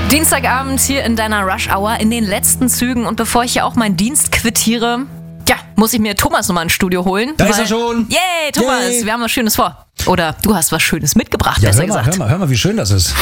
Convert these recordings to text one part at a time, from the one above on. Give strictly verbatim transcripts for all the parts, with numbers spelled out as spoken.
Dienstagabend hier in deiner Rush Hour in den letzten Zügen und bevor ich ja auch meinen Dienst quittiere, ja, muss ich mir Thomas nochmal ins Studio holen. Da ist er schon. Yay, Thomas, Yay. Wir haben was Schönes vor. Oder du hast was Schönes mitgebracht, Ja, besser hör mal, gesagt. hör mal, hör mal, wie schön das ist.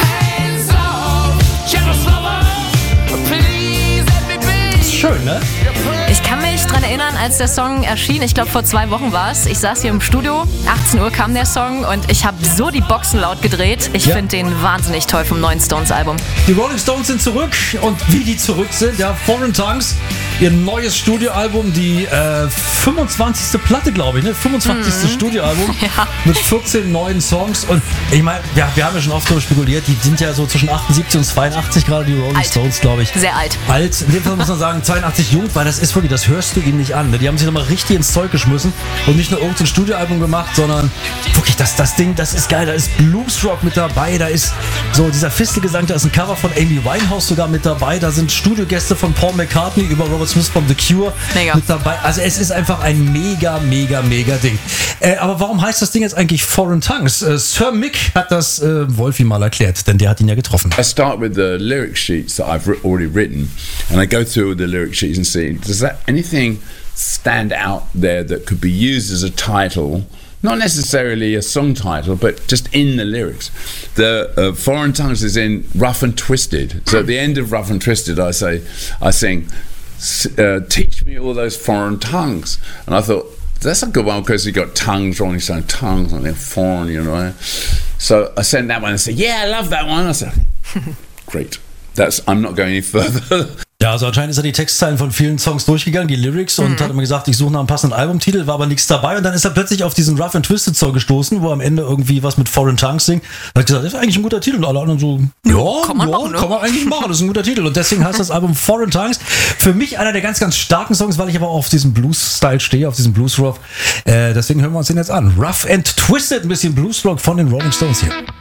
Schön, ne? Ich kann mich dran erinnern, als der Song erschien, ich glaube vor zwei Wochen war es, ich saß hier im Studio, achtzehn Uhr kam der Song und ich habe so die Boxen laut gedreht. Ich Ja. finde den wahnsinnig toll vom neuen Stones-Album. Die Rolling Stones sind zurück und wie die zurück sind, ja, Foreign Tongues, ihr neues Studioalbum, die äh, fünfundzwanzigste Platte, glaube ich, ne? fünfundzwanzigste Studioalbum Ja. mit vierzehn neuen Songs und ich meine, ja, wir haben ja schon oft darüber spekuliert, die sind ja so zwischen achtundsiebzig und zweiundachtzig gerade, die Rolling Alt. Stones, glaube ich. Sehr alt. Alt, in dem Fall muss man sagen, zweiundachtzig jung, weil das ist wirklich, das hörst du ihnen nicht an. Ne? Die haben sich nochmal richtig ins Zeug geschmissen und nicht nur irgendein Studioalbum gemacht, sondern wirklich, das, das Ding, das ist geil. Da ist Bluesrock mit dabei, da ist so dieser Fistelgesang, da ist ein Cover von Amy Winehouse sogar mit dabei, da sind Studiogäste von Paul McCartney über Robert Smith von The Cure Mega. mit dabei. Also es ist einfach ein mega, mega, mega Ding. Äh, aber warum heißt das Ding jetzt eigentlich Foreign Tongues? Äh, Sir Mick hat das äh, Wolfi mal erklärt, denn der hat ihn ja getroffen. I start with the lyric sheets that I've ri- already written, and I go through the lyric sheets and see, does that anything stand out there that could be used as a title? Not necessarily a song title, but just in the lyrics. The uh, Foreign Tongues is in Rough and Twisted. So at the end of Rough and Twisted, I say, I sing, s- uh, teach me all those foreign tongues. And I thought, that's a good one because you got tongues, Rolling Stone tongues, and they're foreign, you know. So I sent that one and said, yeah, I love that one. I said, great. That's, I'm not going any further. Ja, also anscheinend ist er die Textzeilen von vielen Songs durchgegangen, die Lyrics, und hat immer gesagt, ich suche nach einem passenden Albumtitel, war aber nichts dabei. Und dann ist er plötzlich auf diesen Rough and Twisted Song gestoßen, wo er am Ende irgendwie was mit Foreign Tongues singt. Er hat gesagt, das ist eigentlich ein guter Titel. Und alle anderen so, ja, kann man ja, machen, ne? kann man eigentlich machen, das ist ein guter Titel. Und deswegen heißt das Album Foreign Tongues. Für mich einer der ganz, ganz starken Songs, weil ich aber auch auf diesem Blues-Style stehe, auf diesem Blues-Rock. Äh, deswegen hören wir uns den jetzt an. Rough and Twisted, ein bisschen Blues-Rock von den Rolling Stones hier.